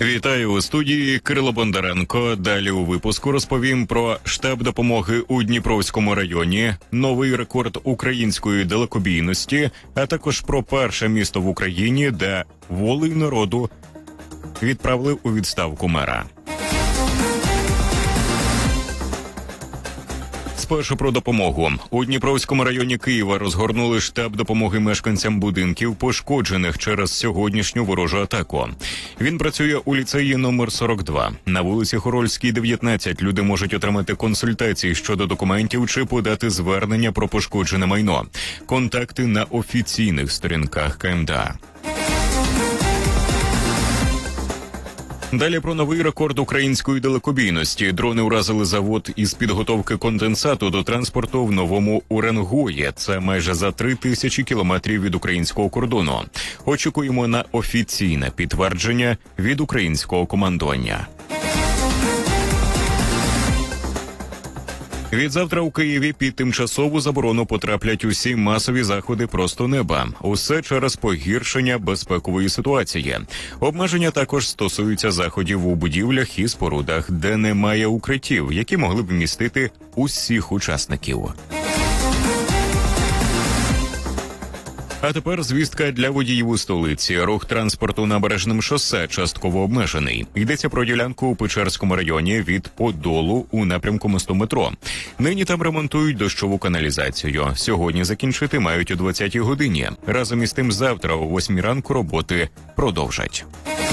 Вітаю у студії, Кирило Бондаренко. Далі у випуску розповім про штаб допомоги у Дніпровському районі, новий рекорд української далекобійності, а також про перше місто в Україні, де волею народу відправили у відставку мера. Спершу про допомогу. У Дніпровському районі Києва розгорнули штаб допомоги мешканцям будинків, пошкоджених через сьогоднішню ворожу атаку. Він працює у ліцеї номер 42. На вулиці Хорольській, 19, люди можуть отримати консультації щодо документів чи подати звернення про пошкоджене майно. Контакти на офіційних сторінках КМДА. Далі про новий рекорд української далекобійності. Дрони уразили завод із підготовки конденсату до транспорту в Новому Уренгої. Це майже за 3000 кілометрів від українського кордону. Очікуємо на офіційне підтвердження від українського командування. Відзавтра у Києві під тимчасову заборону потраплять усі масові заходи просто неба. Усе через погіршення безпекової ситуації. Обмеження також стосуються заходів у будівлях і спорудах, де немає укриттів, які могли б вмістити усіх учасників. А тепер звістка для водіїв у столиці. Рух транспорту набережним шосе частково обмежений. Йдеться про ділянку у Печерському районі від Подолу у напрямку мосту метро. Нині там ремонтують дощову каналізацію. Сьогодні закінчити мають о 20-й годині. Разом із тим завтра о 8-й ранку роботи продовжать.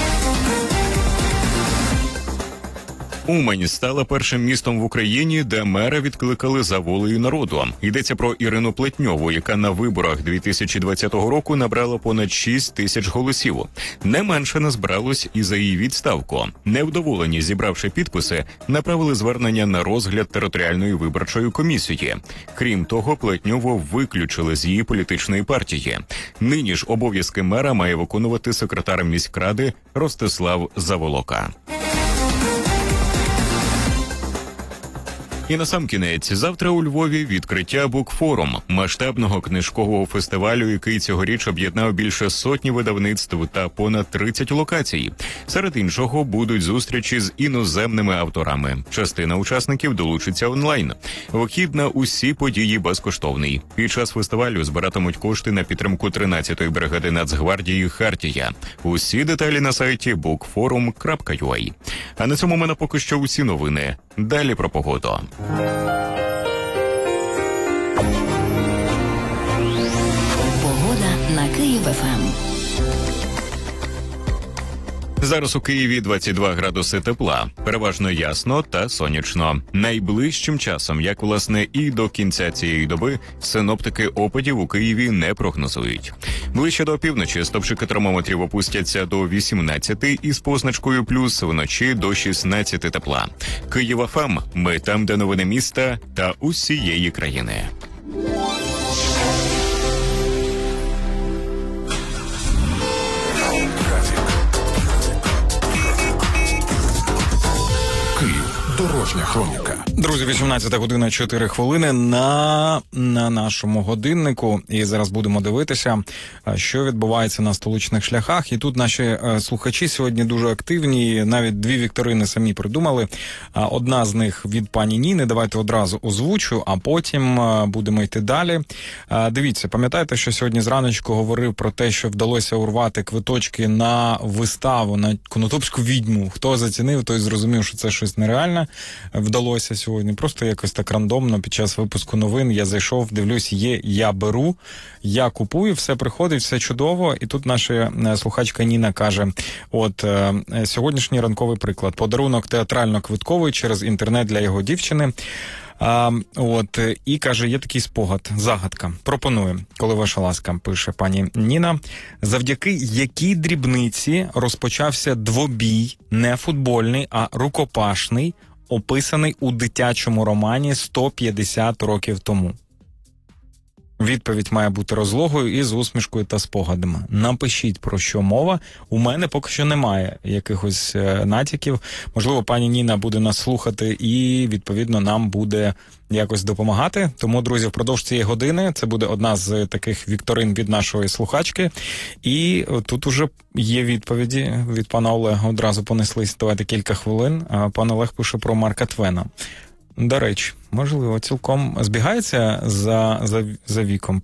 Умань стала першим містом в Україні, де мера відкликали за волею народу. Йдеться про Ірину Плетньову, яка на виборах 2020 року набрала понад 6 тисяч голосів. Не менше назбиралось і за її відставку. Невдоволені, зібравши підписи, направили звернення на розгляд територіальної виборчої комісії. Крім того, Плетньову виключили з її політичної партії. Нині ж обов'язки мера має виконувати секретар міськради Ростислав Заволока. І насамкінець, завтра у Львові відкриття Букфорум, масштабного книжкового фестивалю, який цьогоріч об'єднав більше сотні видавництв та понад 30 локацій. Серед іншого будуть зустрічі з іноземними авторами. Частина учасників долучиться онлайн. Вхід на усі події безкоштовний. Під час фестивалю збиратимуть кошти на підтримку 13-ї бригади Нацгвардії «Хартія». Усі деталі на сайті bookforum.ua. А на цьому в мене поки що усі новини. Далі про погоду. Погода на Київ-ФМ. Зараз у Києві 22 градуси тепла, переважно ясно та сонячно. Найближчим часом, як власне і до кінця цієї доби, синоптики опадів у Києві не прогнозують. Ближче до опівночі стопчики термометрів опустяться до 18 із позначкою плюс, вночі до 16 тепла. Київ-ФМ. Ми там, де новини міста та усієї країни. Дорожня хроніка. Друзі, 18 година 4 хвилини на нашому годиннику. І зараз будемо дивитися, що відбувається на столичних шляхах. І тут наші слухачі сьогодні дуже активні. Навіть дві вікторини самі придумали. Одна з них від пані Ніни. Давайте одразу озвучу, а потім будемо йти далі. Дивіться, пам'ятаєте, що сьогодні зраночку говорив про те, що вдалося урвати квиточки на виставу, на Конотопську відьму. Хто зацінив, той зрозумів, що це щось нереальне. Вдалося сьогодні. Просто якось так рандомно під час випуску новин я зайшов, дивлюсь, є, я беру, я купую, все приходить, все чудово. І тут наша слухачка Ніна каже, от, сьогоднішній ранковий приклад. Подарунок театрально-квитковий через інтернет для його дівчини. І каже, є такий спогад, загадка. Пропоную, коли ваша ласка, пише пані Ніна, завдяки якій дрібниці розпочався двобій, не футбольний, а рукопашний, описаний у дитячому романі 150 років тому. Відповідь має бути розлогою і з усмішкою та спогадами. Напишіть, про що мова. У мене поки що немає якихось натяків. Можливо, пані Ніна буде нас слухати і, відповідно, нам буде якось допомагати. Тому, друзі, впродовж цієї години це буде одна з таких вікторин від нашої слухачки. І тут уже є відповіді від пана Олега. Одразу понеслись. Давайте кілька хвилин. Пан Олег пише про Марка Твена. До речі, можливо, цілком збігається за віком.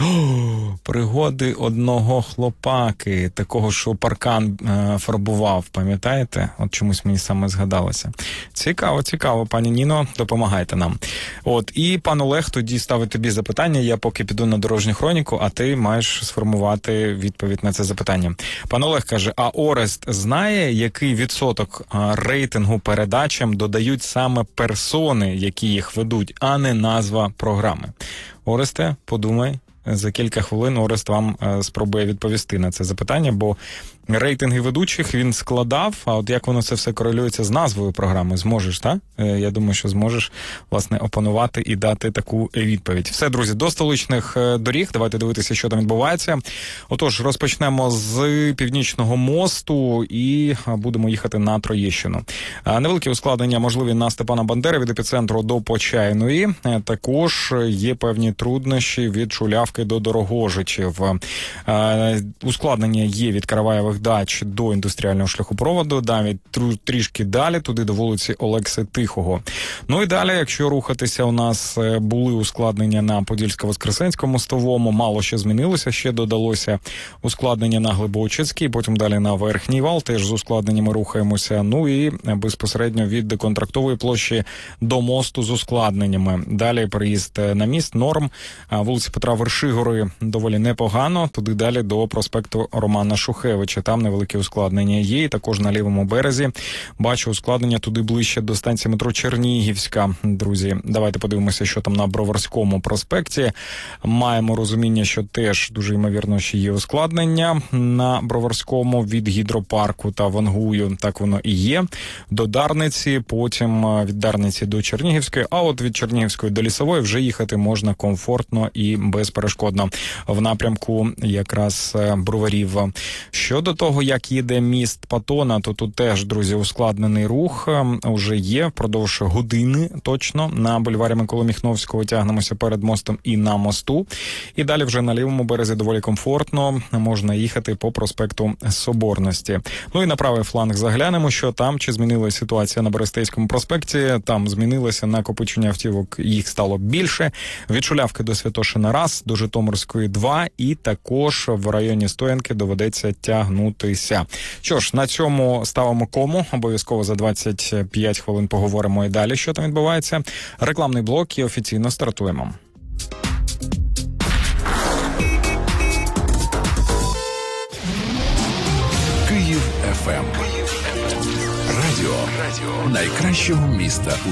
Пригоди одного хлопаки, такого, що паркан фарбував, пам'ятаєте? От чомусь мені саме згадалося. Цікаво, пані Ніно, допомагайте нам. От, і пан Олег тоді ставить тобі запитання, я поки піду на дорожню хроніку, а ти маєш сформувати відповідь на це запитання. Пан Олег каже, а Орест знає, який відсоток рейтингу передачам додають саме персони, які їх ведуть, а не назва програми? Оресте, подумай, за кілька хвилин Орест вам спробує відповісти на це запитання, бо рейтинги ведучих він складав, а от як воно це все корелюється з назвою програми, зможеш, так? Я думаю, що зможеш, власне, опанувати і дати таку відповідь. Все, друзі, до столичних доріг, давайте дивитися, що там відбувається. Отож, розпочнемо з Північного мосту і будемо їхати на Троєщину. Невеликі ускладнення можливі на Степана Бандери від епіцентру до Почайної. Також є певні труднощі від Шулявки до Дорогожичів. Ускладнення є від Караваєвих дач до індустріального шляхопроводу, навіть трішки далі, туди до вулиці Олекси Тихого. Ну і далі, якщо рухатися, у нас були ускладнення на Подільсько-Воскресенському мостовому, мало що змінилося, ще додалося ускладнення на Глибоочицькій, потім далі на Верхній Вал, теж з ускладненнями рухаємося, ну і безпосередньо від Контрактової площі до мосту з ускладненнями. Далі переїзд на міст, норм, вулиці Петра Вершигори доволі непогано, туди далі до проспекту Романа Шухевича. Там невеликі ускладнення є, і також на лівому березі бачу ускладнення туди ближче до станції метро Чернігівська. Друзі, давайте подивимося, що там на Броварському проспекті. Маємо розуміння, що теж дуже ймовірно, що є ускладнення на Броварському від Гідропарку та Вангую. Так воно і є. До Дарниці, потім від Дарниці до Чернігівської, а от від Чернігівської до Лісової вже їхати можна комфортно і безперешкодно в напрямку якраз Броварів. Щодо того, як їде міст Патона, то тут теж, друзі, ускладнений рух уже є впродовж години точно. На бульварі Миколи Міхновського тягнемося перед мостом і на мосту. І далі вже на лівому березі доволі комфортно можна їхати по проспекту Соборності. Ну і на правий фланг заглянемо, що там, чи змінилася ситуація на Берестейському проспекті. Там змінилося накопичення автівок, їх стало більше. Від Шулявки до Святошина раз, до Житомирської 2 і також в районі Стоянки доведеться тягнутися. Що ж, на цьому ставимо кому. Обов'язково за 25 хвилин поговоримо і далі, що там відбувається. Рекламний блок і офіційно стартуємо. Київ ФМ. Радіо найкращого міста у